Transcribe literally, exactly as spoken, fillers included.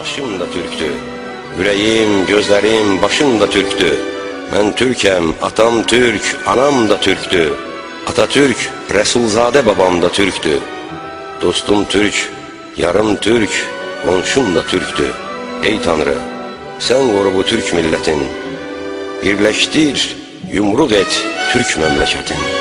Başım da türkdür. Ürəyim, gözlərim, başım da türkdür. Mən türkəm, atam türk, anam da türkdür. Atatürk, Rəsulzadə babam da türkdür. Dostum türk, yarım türk, qonşum da türkdür. Ey Tanrı, sən qoru bu türk millətin. Birləşdir, yumruq et türk məmləkətin.